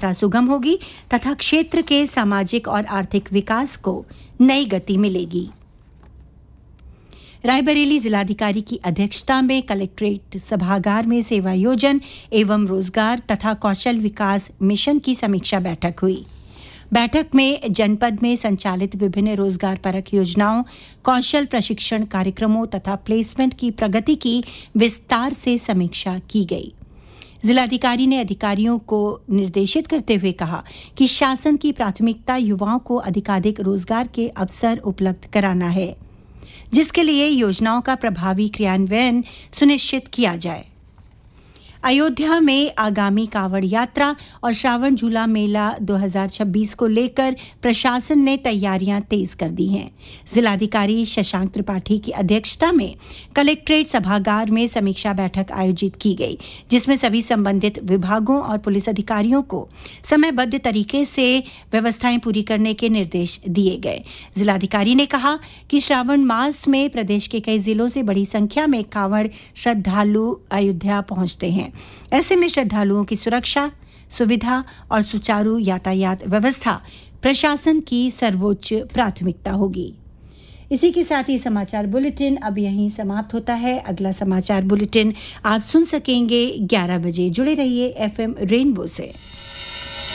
यात्रा सुगम होगी तथा क्षेत्र के सामाजिक और आर्थिक विकास को नई गति मिलेगी। रायबरेली जिलाधिकारी की अध्यक्षता में कलेक्ट्रेट सभागार में सेवायोजन एवं रोजगार तथा कौशल विकास मिशन की समीक्षा बैठक हुई। बैठक में जनपद में संचालित विभिन्न रोजगार परक योजनाओं, कौशल प्रशिक्षण कार्यक्रमों तथा प्लेसमेंट की प्रगति की विस्तार से समीक्षा की गई। जिलाधिकारी ने अधिकारियों को निर्देशित करते हुए कहा कि शासन की प्राथमिकता युवाओं को अधिकाधिक रोजगार के अवसर उपलब्ध कराना है, जिसके लिए योजनाओं का प्रभावी क्रियान्वयन सुनिश्चित किया जाए। अयोध्या में आगामी कांवड़ यात्रा और श्रावण झूला मेला 2026 को लेकर प्रशासन ने तैयारियां तेज कर दी हैं। जिलाधिकारी शशांक त्रिपाठी की अध्यक्षता में कलेक्ट्रेट सभागार में समीक्षा बैठक आयोजित की गई, जिसमें सभी संबंधित विभागों और पुलिस अधिकारियों को समयबद्ध तरीके से व्यवस्थाएं पूरी करने के निर्देश दिए गए। जिलाधिकारी ने कहा कि श्रावण मास में प्रदेश के कई जिलों से बड़ी संख्या में कांवड़ श्रद्धालु अयोध्या पहुंचते हैं। ऐसे में श्रद्धालुओं की सुरक्षा, सुविधा और सुचारू यातायात व्यवस्था प्रशासन की सर्वोच्च प्राथमिकता होगी। इसी के साथ ही समाचार बुलेटिन अब यहीं समाप्त होता है। अगला समाचार बुलेटिन आप सुन सकेंगे 11 बजे। जुड़े रहिए एफएम रेनबो से।